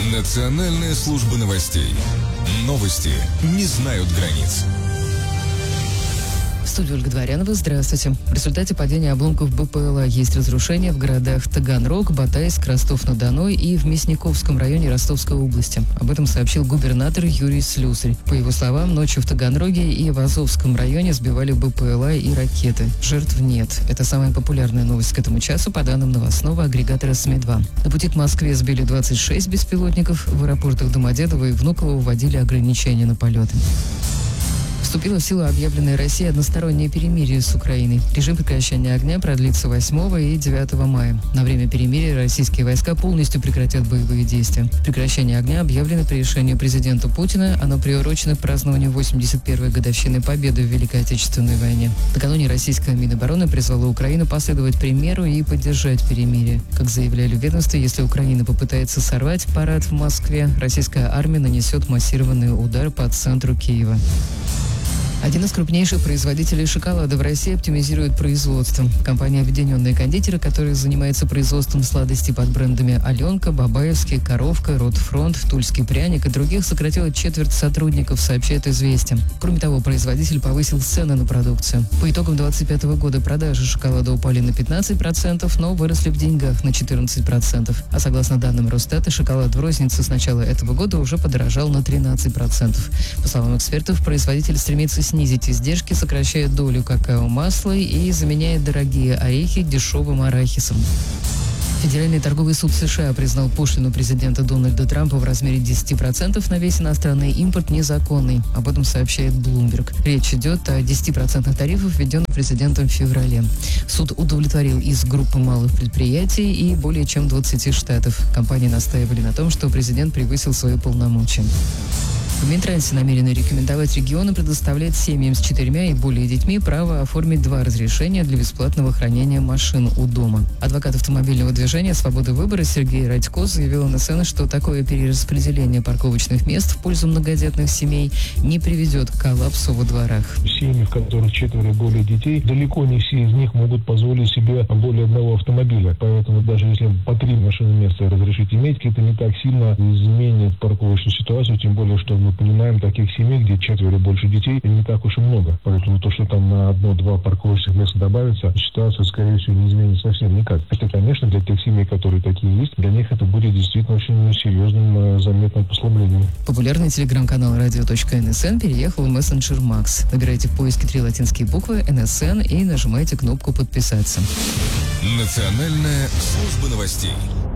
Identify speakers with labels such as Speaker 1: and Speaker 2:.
Speaker 1: Национальная служба новостей. Новости не знают границ.
Speaker 2: В студии Ольга Дворянова. Здравствуйте. В результате падения обломков БПЛА есть разрушения в городах Таганрог, Батайск, Ростов-на-Дону и в Мясниковском районе Ростовской области. Об этом сообщил губернатор Юрий Слюсарь. По его словам, ночью в Таганроге и в Азовском районе сбивали БПЛА и ракеты. Жертв нет. Это самая популярная новость к этому часу, по данным новостного агрегатора СМИ-2. На пути к Москве сбили 26 беспилотников. В аэропортах Домодедово и Внуково вводили ограничения на полеты. Вступило в силу объявленное Россией одностороннее перемирие с Украиной. Режим прекращения огня продлится 8 и 9 мая. На время перемирия российские войска полностью прекратят боевые действия. Прекращение огня объявлено по решению президента Путина. Оно приурочено к празднованию 81-й годовщины победы в Великой Отечественной войне. Накануне российская Минобороны призвала Украину последовать примеру и поддержать перемирие. Как заявляли в ведомстве, если Украина попытается сорвать парад в Москве, российская армия нанесет массированный удар по центру Киева. Один из крупнейших производителей шоколада в России оптимизирует производство. Компания «Объединенные кондитеры», которая занимается производством сладостей под брендами «Аленка», «Бабаевский», «Коровка», «Ротфронт», «Тульский пряник» и других, сократила четверть сотрудников, сообщает «Известия». Кроме того, производитель повысил цены на продукцию. По итогам 2025 года продажи шоколада упали на 15%, но выросли в деньгах на 14%. А согласно данным Росстата, шоколад в рознице с начала этого года уже подорожал на 13%. По словам экспертов, производитель стремится снизить издержки, сокращает долю какао-масла и заменяет дорогие орехи дешевым арахисом. Федеральный торговый суд США признал пошлину президента Дональда Трампа в размере 10% на весь иностранный импорт незаконной. Об этом сообщает Bloomberg. Речь идет о 10% тарифов, введенных президентом в феврале. Суд удовлетворил из группы малых предприятий и более чем 20 штатов. Компании настаивали на том, что президент превысил свои полномочия. В Минтрансе намерены рекомендовать региону предоставлять семьям с 4 и более детьми право оформить 2 разрешения для бесплатного хранения машин у дома. Адвокат автомобильного движения «Свобода выбора» Сергей Радько заявил на СН, что такое перераспределение парковочных мест в пользу многодетных семей не приведет к коллапсу во дворах.
Speaker 3: Семьи, в которых 4 и более детей, далеко не все из них могут позволить себе более одного автомобиля. Поэтому даже если по 3 машины места разрешить иметь, это не так сильно изменит парковочную ситуацию, тем более, что мы понимаем, таких семей, где 4 и больше детей, не так уж и много. Поэтому то, что там на 1-2 парковочных места добавится, ситуация, скорее всего, не изменится совсем никак. Это, конечно, для тех семей, которые такие есть, для них это будет действительно очень серьезным, заметным послаблением.
Speaker 2: Популярный телеграм-канал radio.nsn переехал в мессенджер Max. Набирайте в поиске 3 латинские буквы NSN и нажимайте кнопку «Подписаться».
Speaker 1: Национальная служба новостей.